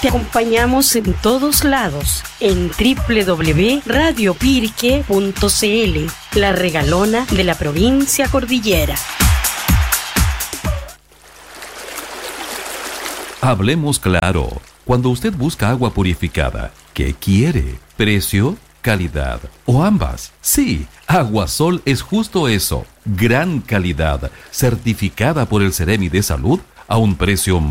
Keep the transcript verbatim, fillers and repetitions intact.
Te acompañamos en todos lados en doble u doble u doble u punto radio pirque punto c l, la regalona de la provincia Cordillera. Hablemos claro. Cuando usted busca agua purificada, ¿qué quiere? ¿Precio? ¿Calidad? ¿O ambas? Sí, Aguasol es justo eso. Gran calidad, certificada por el Ceremi de Salud a un precio